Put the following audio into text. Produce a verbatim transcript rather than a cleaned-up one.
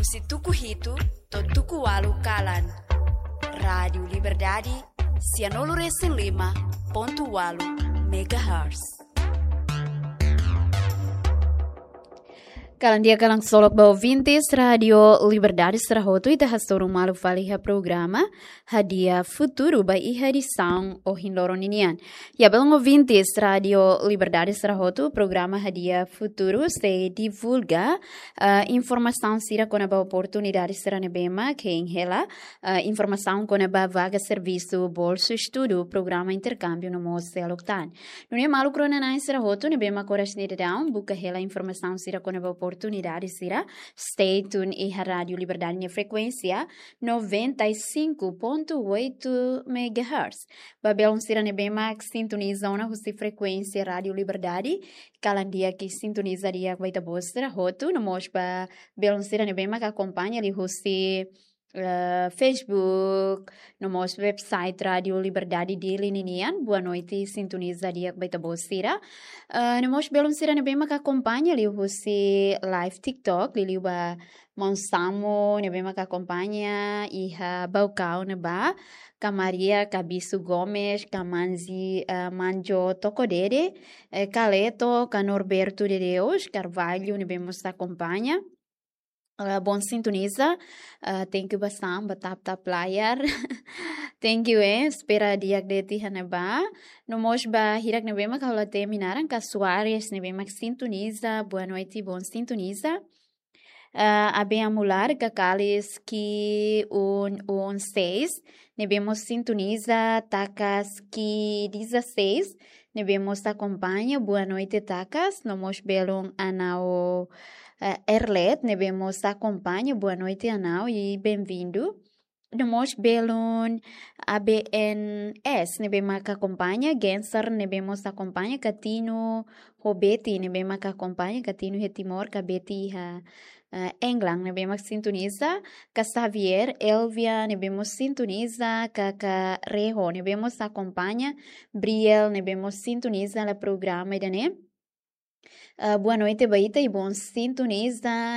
Se tuku hitu, to tuku walu kalan. Rádio Liberdade, cianolo recém lima, ponto walu, megahertz. Kalan dia kalang solok ba ouvintes Radio Liberdade Serahoto ita hastorong malu faliha programa Hadiah Futuro ba iha edição o hindoron inian. Ya belang ouvintes Radio Liberdade Serahoto programa Hadiah Futuro se divulga uh, informação sira kona ba oportunidade sira nebema que enhela uh, informação kona ba vaga serviço bolso estudo programa intercâmbio no moce aloktan. Nunia malu krona na Serahoto nebema coras nidadão buka hela informação sira kona ba oportunidade sira stay tuned e a Rádio Liberdade na frequência noventa e cinco ponto oito megahertz. Babelon sira nebema que sintoniza na husi frequência Rádio Liberdade kalan dia que sintoniza dia vai ta bostra roto no mosba belon sira nebema que acompanha ali husi Uh, Facebook, no nosso website Radio Liberdade de Lininian. Boa noite, sintoniza dia que vai estar boa sira. Uh, no nosso belum sira nebema que acompanha ali o live TikTok, ali o Monsamo, nebema que acompanha e a Baucau neba, ka Maria Cabiço Gomes, ka Manzi uh, Manjo Tocodere, uh, Caleto, ka Norberto de Deus, Carvalho, nebema que acompanha. Uh, bom sintoniza, uh, thank you basam, batap tap layar, thank you eh, espera dia que deti haneba, no mos ba hirak nebema kalau terminaram ka Soares nebema que sintoniza, boa noite, bom sintoniza, uh, a bem amular ka calis que un un seis, nebemos sintoniza takas que dezesseis, nebemos acompanha, boa noite takas, no mos belong anao Uh, Erlet, nebemos acompanha, boa noite Anau e bem-vindo. Nós belun A B N S, nebema que acompanha, Gensar, nebemos acompanha, Catino, Robeti, nebema que acompanha, Catino Retimor, Cabeti, uh, England, nebema que sintoniza, Xavier, Elvia, nebemos sintoniza, Kaka Reho, nebemos acompanha, Briel, nebemos sintoniza, o programa, né? Uh, boa noite, Baita, e bom sintoniza.